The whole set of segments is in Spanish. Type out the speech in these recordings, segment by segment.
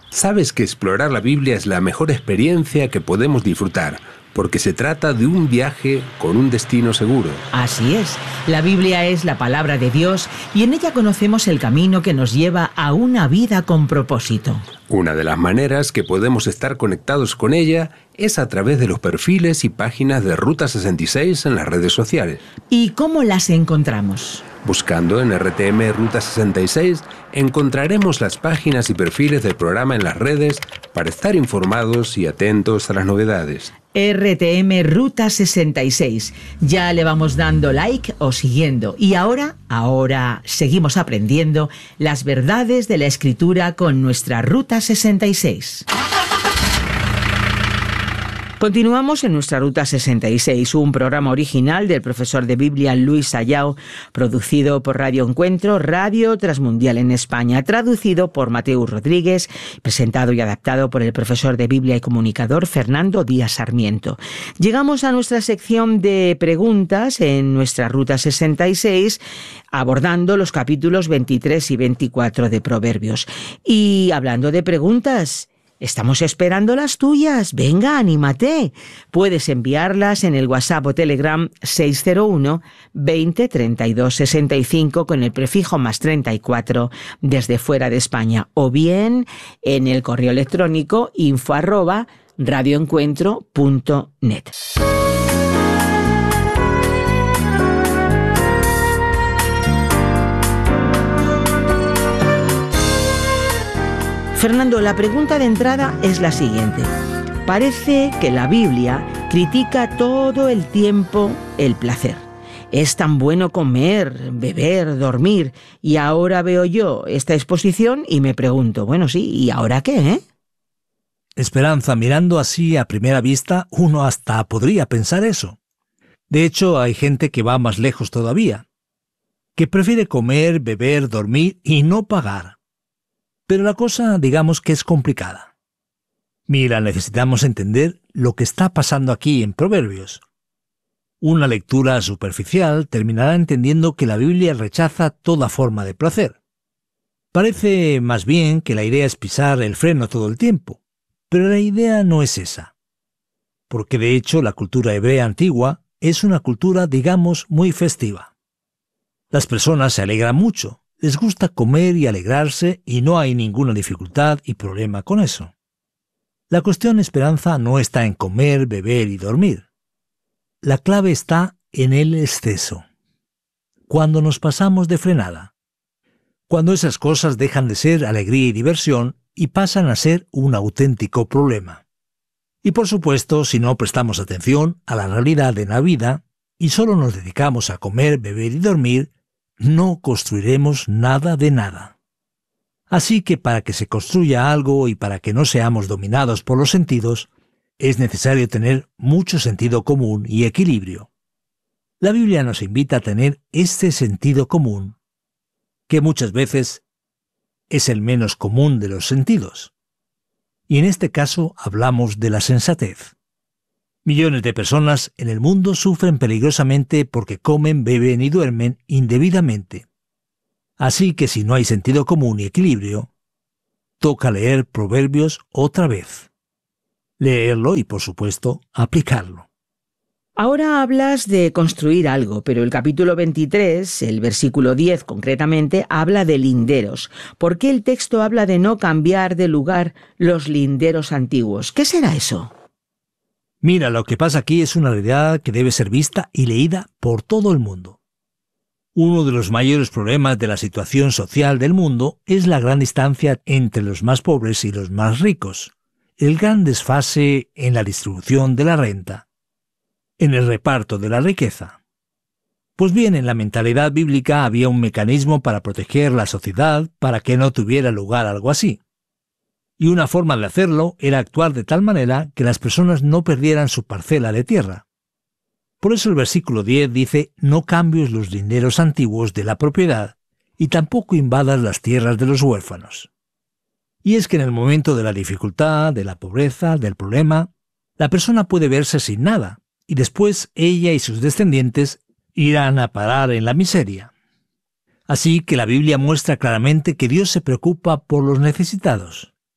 Sabes que explorar la Biblia es la mejor experiencia que podemos disfrutar, porque se trata de un viaje con un destino seguro. Así es, la Biblia es la palabra de Dios y en ella conocemos el camino que nos lleva a una vida con propósito. Una de las maneras que podemos estar conectados con ella es a través de los perfiles y páginas de Ruta 66 en las redes sociales. ¿Y cómo las encontramos? Buscando en RTM Ruta 66 encontraremos las páginas y perfiles del programa en las redes para estar informados y atentos a las novedades. RTM Ruta 66. Ya le vamos dando like o siguiendo. Y ahora seguimos aprendiendo las verdades de la Escritura con nuestra Ruta 66. Continuamos en nuestra Ruta 66, un programa original del profesor de Biblia Luis Sayao, producido por Radio Encuentro, Radio Transmundial en España, traducido por Mateo Rodríguez, presentado y adaptado por el profesor de Biblia y comunicador Fernando Díaz Sarmiento. Llegamos a nuestra sección de preguntas en nuestra Ruta 66, abordando los capítulos 23 y 24 de Proverbios. Y hablando de preguntas, estamos esperando las tuyas. Venga, anímate. Puedes enviarlas en el WhatsApp o Telegram 601 20 32 65 con el prefijo +34 desde fuera de España, o bien en el correo electrónico info@radioencuentro.net. Fernando, la pregunta de entrada es la siguiente. Parece que la Biblia critica todo el tiempo el placer. Es tan bueno comer, beber, dormir, y ahora veo yo esta exposición y me pregunto, bueno, sí, ¿y ahora qué, Esperanza, mirando así a primera vista, uno hasta podría pensar eso. De hecho, hay gente que va más lejos todavía, que prefiere comer, beber, dormir y no pagar. Pero la cosa, digamos que es complicada. Mira, necesitamos entender lo que está pasando aquí en Proverbios. Una lectura superficial terminará entendiendo que la Biblia rechaza toda forma de placer. Parece más bien que la idea es pisar el freno todo el tiempo, pero la idea no es esa. Porque de hecho la cultura hebrea antigua es una cultura, digamos, muy festiva. Las personas se alegran mucho. Les gusta comer y alegrarse y no hay ninguna dificultad y problema con eso. La cuestión, Esperanza, no está en comer, beber y dormir. La clave está en el exceso. Cuando nos pasamos de frenada. Cuando esas cosas dejan de ser alegría y diversión y pasan a ser un auténtico problema. Y por supuesto, si no prestamos atención a la realidad de la vida y solo nos dedicamos a comer, beber y dormir, no construiremos nada de nada. Así que para que se construya algo y para que no seamos dominados por los sentidos, es necesario tener mucho sentido común y equilibrio. La Biblia nos invita a tener este sentido común, que muchas veces es el menos común de los sentidos. Y en este caso hablamos de la sensatez. Millones de personas en el mundo sufren peligrosamente porque comen, beben y duermen indebidamente. Así que si no hay sentido común y equilibrio, toca leer Proverbios otra vez. Leerlo y, por supuesto, aplicarlo. Ahora hablas de construir algo, pero el capítulo 23, el versículo 10 concretamente, habla de linderos. ¿Por qué el texto habla de no cambiar de lugar los linderos antiguos? ¿Qué será eso? Mira, lo que pasa aquí es una realidad que debe ser vista y leída por todo el mundo. Uno de los mayores problemas de la situación social del mundo es la gran distancia entre los más pobres y los más ricos, el gran desfase en la distribución de la renta, en el reparto de la riqueza. Pues bien, en la mentalidad bíblica había un mecanismo para proteger la sociedad para que no tuviera lugar algo así. Y una forma de hacerlo era actuar de tal manera que las personas no perdieran su parcela de tierra. Por eso el versículo 10 dice: no cambies los linderos antiguos de la propiedad y tampoco invadas las tierras de los huérfanos. Y es que en el momento de la dificultad, de la pobreza, del problema, la persona puede verse sin nada, y después ella y sus descendientes irán a parar en la miseria. Así que la Biblia muestra claramente que Dios se preocupa por los necesitados.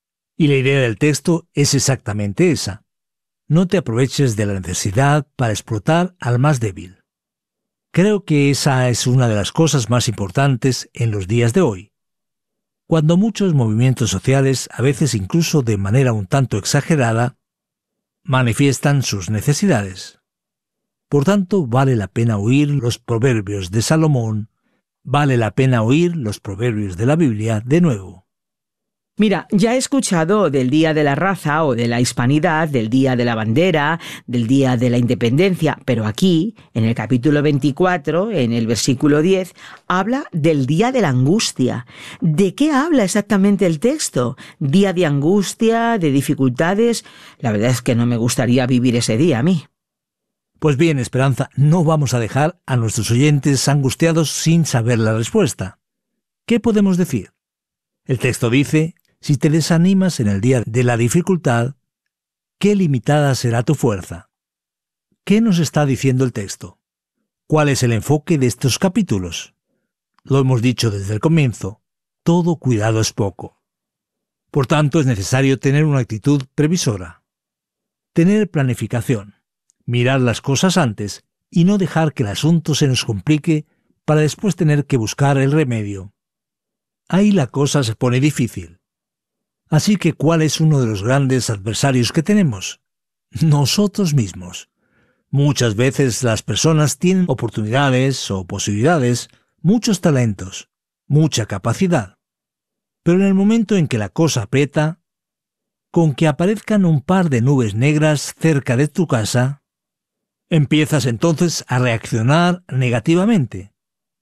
Y la idea del texto es exactamente esa. No te aproveches de la necesidad para explotar al más débil. Creo que esa es una de las cosas más importantes en los días de hoy, cuando muchos movimientos sociales, a veces incluso de manera un tanto exagerada, manifiestan sus necesidades. Por tanto, vale la pena oír los proverbios de Salomón, vale la pena oír los proverbios de la Biblia de nuevo. Mira, ya he escuchado del Día de la Raza o de la Hispanidad, del Día de la Bandera, del Día de la Independencia, pero aquí, en el capítulo 24, en el versículo 10, habla del Día de la Angustia. ¿De qué habla exactamente el texto? ¿Día de angustia, de dificultades? La verdad es que no me gustaría vivir ese día a mí. Pues bien, Esperanza, no vamos a dejar a nuestros oyentes angustiados sin saber la respuesta. ¿Qué podemos decir? El texto dice: si te desanimas en el día de la dificultad, qué limitada será tu fuerza. ¿Qué nos está diciendo el texto? ¿Cuál es el enfoque de estos capítulos? Lo hemos dicho desde el comienzo, todo cuidado es poco. Por tanto, es necesario tener una actitud previsora, tener planificación, mirar las cosas antes y no dejar que el asunto se nos complique para después tener que buscar el remedio. Ahí la cosa se pone difícil. Así que, ¿cuál es uno de los grandes adversarios que tenemos? Nosotros mismos. Muchas veces las personas tienen oportunidades o posibilidades, muchos talentos, mucha capacidad. Pero en el momento en que la cosa aprieta, con que aparezcan un par de nubes negras cerca de tu casa, empiezas entonces a reaccionar negativamente.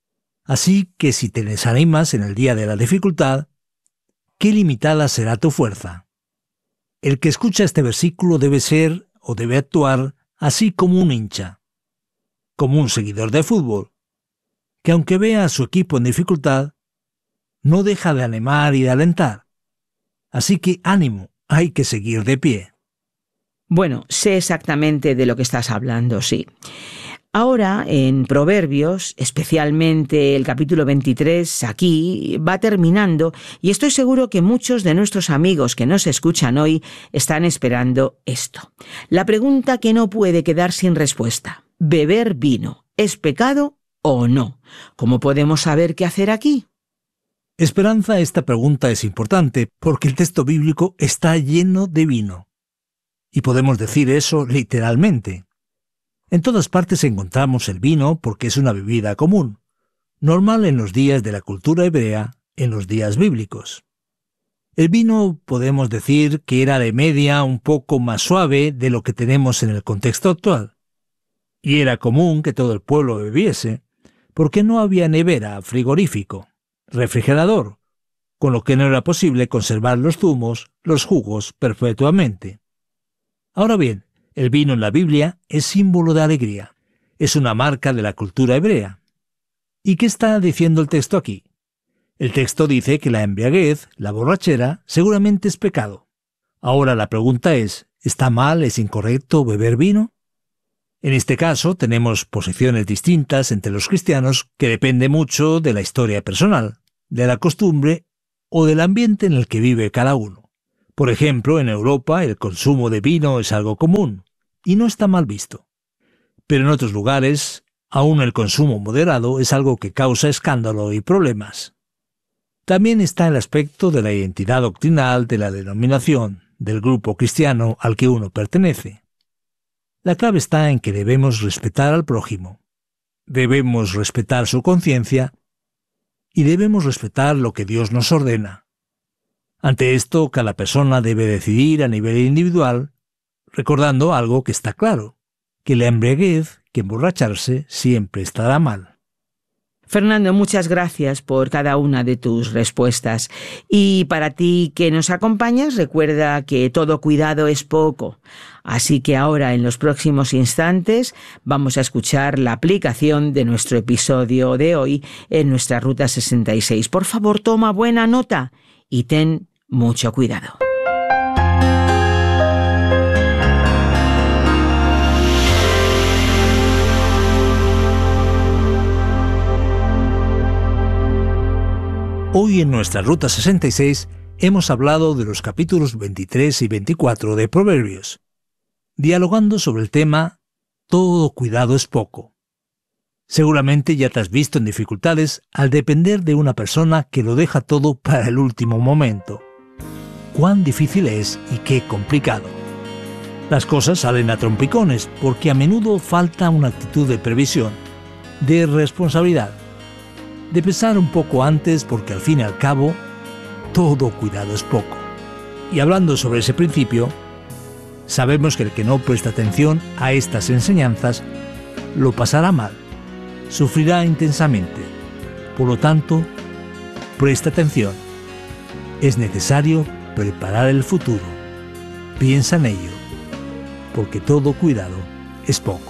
Así que si te desanimas en el día de la dificultad, qué limitada será tu fuerza. El que escucha este versículo debe ser o debe actuar así como un hincha, como un seguidor de fútbol, que aunque vea a su equipo en dificultad, no deja de animar y de alentar. Así que ánimo, hay que seguir de pie. Bueno, sé exactamente de lo que estás hablando, sí. Ahora, en Proverbios, especialmente el capítulo 23, aquí va terminando, y estoy seguro que muchos de nuestros amigos que nos escuchan hoy están esperando esto. La pregunta que no puede quedar sin respuesta: ¿beber vino es pecado o no? ¿Cómo podemos saber qué hacer aquí? Esperanza, esta pregunta es importante porque el texto bíblico está lleno de vino. Y podemos decir eso literalmente. En todas partes encontramos el vino porque es una bebida común, normal en los días de la cultura hebrea, en los días bíblicos. El vino podemos decir que era de media un poco más suave de lo que tenemos en el contexto actual. Y era común que todo el pueblo bebiese, porque no había nevera, frigorífico, refrigerador, con lo que no era posible conservar los zumos, los jugos perpetuamente. Ahora bien, el vino en la Biblia es símbolo de alegría. Es una marca de la cultura hebrea. ¿Y qué está diciendo el texto aquí? El texto dice que la embriaguez, la borrachera, seguramente es pecado. Ahora la pregunta es, ¿está mal, es incorrecto beber vino? En este caso tenemos posiciones distintas entre los cristianos que depende mucho de la historia personal, de la costumbre o del ambiente en el que vive cada uno. Por ejemplo, en Europa el consumo de vino es algo común y no está mal visto. Pero en otros lugares, aún el consumo moderado es algo que causa escándalo y problemas. También está el aspecto de la identidad doctrinal de la denominación, del grupo cristiano al que uno pertenece. La clave está en que debemos respetar al prójimo, debemos respetar su conciencia y debemos respetar lo que Dios nos ordena. Ante esto, cada persona debe decidir a nivel individual, recordando algo que está claro, que la embriaguez, que emborracharse, siempre estará mal. Fernando, muchas gracias por cada una de tus respuestas. Y para ti que nos acompañas, recuerda que todo cuidado es poco. Así que ahora, en los próximos instantes, vamos a escuchar la aplicación de nuestro episodio de hoy en nuestra Ruta 66. Por favor, toma buena nota y ten mucho cuidado. Hoy en nuestra Ruta 66 hemos hablado de los capítulos 23 y 24 de Proverbios, dialogando sobre el tema «Todo cuidado es poco». Seguramente ya te has visto en dificultades al depender de una persona que lo deja todo para el último momento. Cuán difícil es y qué complicado. Las cosas salen a trompicones porque a menudo falta una actitud de previsión, de responsabilidad, de pensar un poco antes porque al fin y al cabo, todo cuidado es poco. Y hablando sobre ese principio, sabemos que el que no presta atención a estas enseñanzas lo pasará mal, sufrirá intensamente. Por lo tanto, presta atención. Es necesario preparar el futuro. Piensa en ello, porque todo cuidado es poco.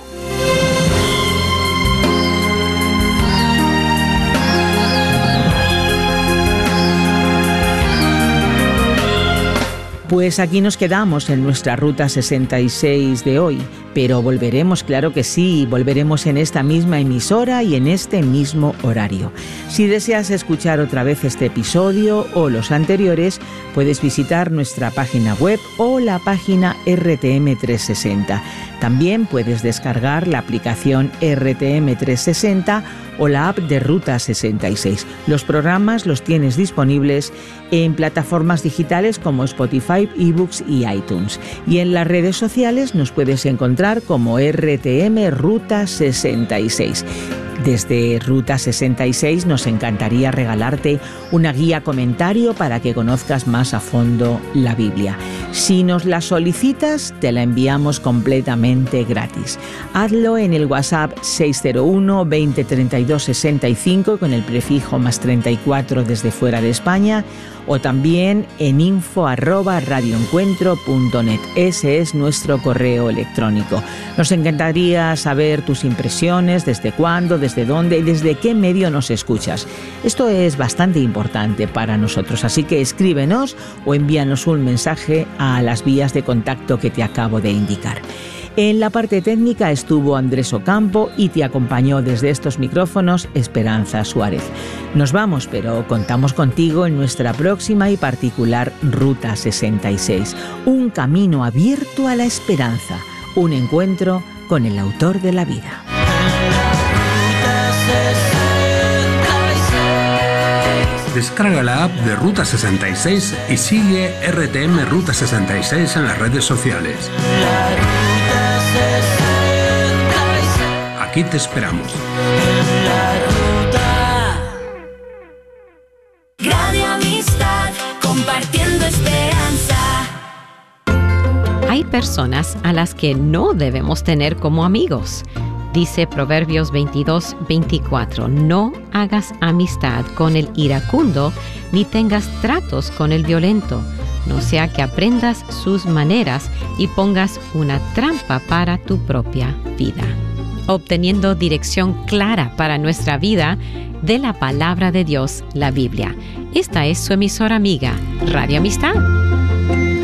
Pues aquí nos quedamos en nuestra Ruta 66 de hoy, pero volveremos, claro que sí, volveremos en esta misma emisora y en este mismo horario. Si deseas escuchar otra vez este episodio o los anteriores, puedes visitar nuestra página web o la página RTM360. También puedes descargar la aplicación RTM360 o la app de Ruta 66. Los programas los tienes disponibles en plataformas digitales como Spotify, eBooks y iTunes. Y en las redes sociales nos puedes encontrar como RTM Ruta 66. Desde Ruta 66 nos encantaría regalarte una guía comentario para que conozcas más a fondo la Biblia. Si nos la solicitas, te la enviamos completamente gratis. Hazlo en el WhatsApp 601 20 32 65 con el prefijo +34 desde fuera de España, o también en info@radioencuentro.net. Ese es nuestro correo electrónico. Nos encantaría saber tus impresiones, desde cuándo, desde dónde y desde qué medio nos escuchas. Esto es bastante importante para nosotros, así que escríbenos o envíanos un mensaje a las vías de contacto que te acabo de indicar. En la parte técnica estuvo Andrés Ocampo y te acompañó desde estos micrófonos Esperanza Suárez. Nos vamos, pero contamos contigo en nuestra próxima y particular Ruta 66. Un camino abierto a la esperanza, un encuentro con el autor de la vida. Descarga la app de Ruta 66 y sigue RTM Ruta 66 en las redes sociales. Aquí te esperamos. Radio Amistad, compartiendo esperanza. Hay personas a las que no debemos tener como amigos. Dice Proverbios 22:24, no hagas amistad con el iracundo, ni tengas tratos con el violento, no sea que aprendas sus maneras y pongas una trampa para tu propia vida. Obteniendo dirección clara para nuestra vida de la palabra de Dios, la Biblia. Esta es su emisora amiga, Radio Amistad.